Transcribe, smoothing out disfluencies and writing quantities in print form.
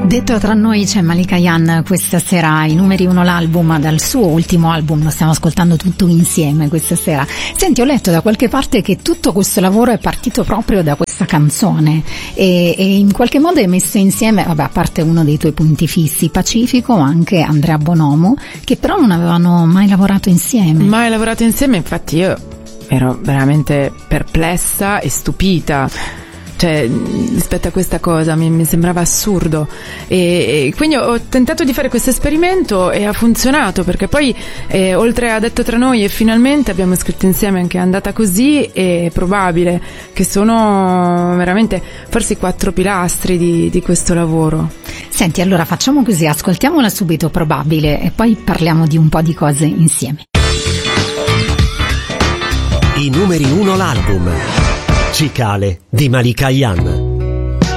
Detto tra noi c'è Malika Ayane questa sera, i numeri 1 l'album, dal suo ultimo album, lo stiamo ascoltando tutto insieme questa sera. Senti, ho letto da qualche parte che tutto questo lavoro è partito proprio da questa canzone e in qualche modo è messo insieme, vabbè, a parte uno dei tuoi punti fissi, Pacifico, anche Andrea Bonomo, che però non avevano mai lavorato insieme. Mai lavorato insieme, infatti io ero veramente perplessa e stupita. Cioè, rispetto a questa cosa mi sembrava assurdo e quindi ho tentato di fare questo esperimento e ha funzionato, perché poi oltre a Detto tra noi e Finalmente abbiamo scritto insieme anche Andata così e Probabile, che sono veramente forse i 4 pilastri di questo lavoro. Senti, allora facciamo così, ascoltiamola subito Probabile e poi parliamo di un po' di cose insieme. I numeri 1 l'album. Cicale di Malika Ayane.